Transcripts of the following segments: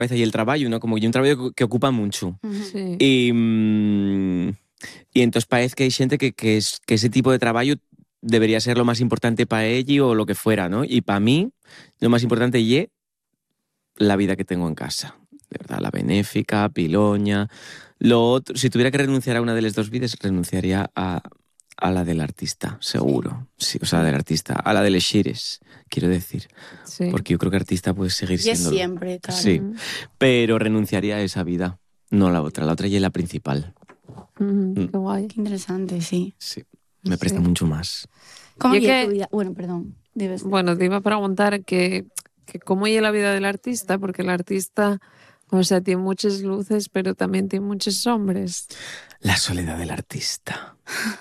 cabeza y el trabajo, ¿no? Como que un trabajo que ocupa mucho. Sí. Y entonces parece que hay gente que ese tipo de trabajo debería ser lo más importante para ella o lo que fuera, ¿no? Y para mí, lo más importante es la vida que tengo en casa. De verdad, la benéfica, piloña. Lo otro, si tuviera que renunciar a una de las dos vidas, renunciaría a la del artista, seguro. Sí, o sea, la del artista. A la de les xires, quiero decir. Sí. Porque yo creo que artista puede seguir Y es siendo. siempre, claro. Sí, pero renunciaría a esa vida, no a la otra. La otra ya es la principal. Qué guay. Qué interesante, sí. Sí, me presta mucho más. ¿Cómo Y viene que- tu vida? Bueno, perdón. Debes Bueno, te iba a preguntar que cómo es la vida del artista, porque el artista, o sea, tiene muchas luces, pero también tiene muchas sombras. La soledad del artista.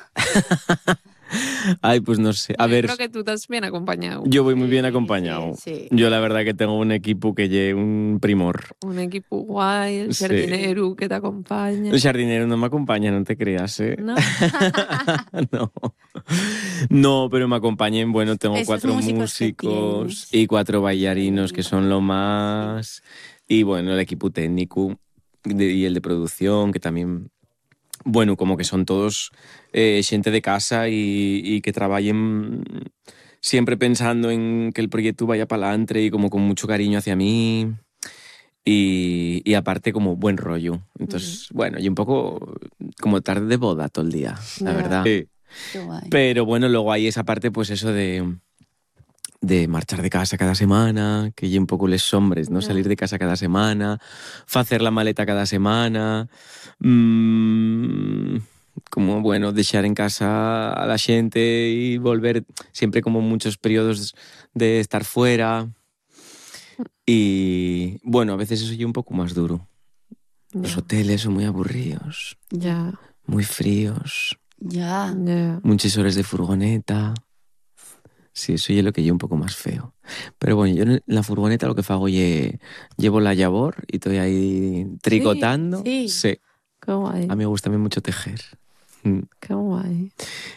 Ay, pues no sé. A Yo ver, creo que tú estás bien acompañado. yo voy muy bien Sí, acompañado. sí. Yo la verdad que tengo un equipo que lleve un primor. Un equipo guay, el Sí. jardinero que te acompaña. El jardinero no me acompaña, no te creas, ¿eh? ¿No? No. No, pero me acompañen, bueno, tengo Esos 4 músicos que músicos tienes. y 4 bailarinos que son lo más. Y bueno, el equipo técnico y el de producción, que también, bueno, como que son todos gente de casa y que trabajen siempre pensando en que el proyecto vaya para adelante y como con mucho cariño hacia mí. Y aparte como buen rollo. Entonces, bueno, y un poco como tarde de boda todo el día, la Ya. verdad. Qué guay. Pero bueno, luego hay esa parte, pues eso de marchar de casa cada semana, que hay un poco les sombres, ¿no? Ya. Salir de casa cada semana, hacer la maleta cada semana, como, bueno, dejar en casa a la gente y volver siempre como muchos periodos de estar fuera. Y bueno, a veces eso es un poco más duro. Los hoteles son muy aburridos, Ya, muy fríos, Ya. ya. muchas horas de furgoneta. Sí, eso es lo que yo un poco más feo. Pero bueno, yo en la furgoneta lo que hago es llevo la labor y estoy ahí tricotando. sí. Sí. Qué guay, A mí me gusta mucho tejer. qué guay.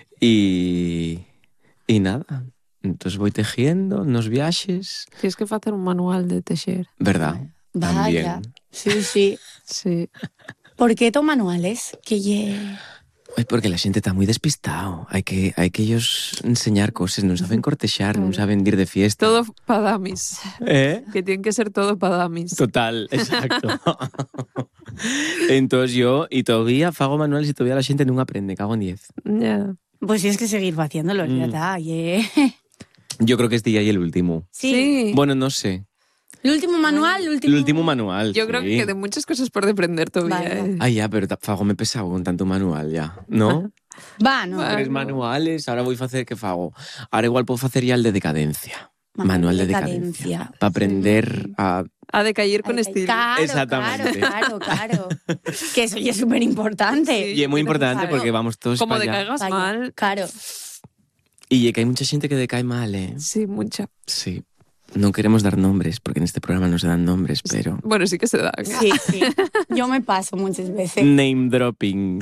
Y nada. Entonces voy tejiendo unos viajes. Tienes que hacer un manual de tejer. ¿Verdad? Vaya. También. Sí, sí. Sí. ¿Por qué ton manuales? Que Ay, porque la gente está muy despistado. Hay que ellos enseñar cosas. No saben cortejar, no saben ir de fiesta. Todo para damis. ¿Eh? Que tiene que ser todo para damis. Total, exacto. Entonces yo, y todavía hago manuales y todavía la gente no aprende, cago en 10. Ya. Pues tienes que seguir haciéndolo, ya está. Yo creo que este ya es el último. Sí. Bueno, no sé. El último manual, El último manual. Yo creo sí. que queda muchas cosas por aprender todavía. Vale. Ay, ya, pero fago me pesado con tanto manual ya, ¿no? Va, no. Vale. 3 manuales, ahora voy a hacer que fago. Ahora igual puedo hacer ya el de decadencia. Manual de decadencia. Para aprender a... Ha de caer con estilo. Claro, Exactamente. claro. Que eso ya es súper importante. Y es muy importante Claro. porque vamos todos Como para allá. decaigas mal. Claro. Y que hay mucha gente que decae mal, ¿eh? Sí, mucha. Sí. No queremos dar nombres, porque en este programa no se dan nombres, pero... Bueno, sí que se da. Sí, sí. Yo me paso muchas veces. Name dropping.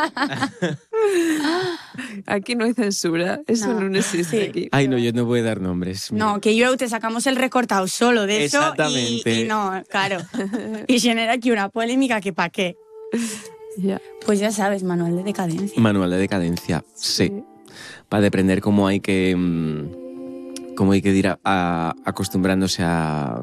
Aquí no hay censura. Eso no, existe Sí. aquí. Ay, no, yo no voy a dar nombres. mira. No, que yo te sacamos el recortado solo de eso Exactamente. y no, claro. Y genera aquí una polémica que pa' qué. Ya. Pues ya sabes, manual de decadencia. Manual de decadencia, sí. Para aprender cómo hay que ir acostumbrándose a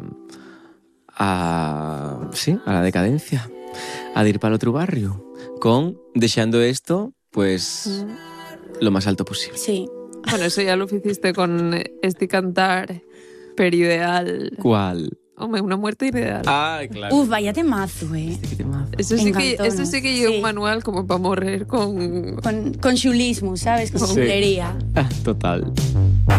la decadencia, a ir para el otro barrio, deseando esto, pues, lo más alto posible. Sí. Bueno, eso ya lo hiciste con este cantar perideal. ¿Cuál? Hombre, una muerte ideal. Ah, claro. Uf, vaya temazo, Qué temazo. Eso sí que Encantonas, es sí. un manual como para morrer con... Con chulismo, ¿sabes? Con Sí. chulería. Total.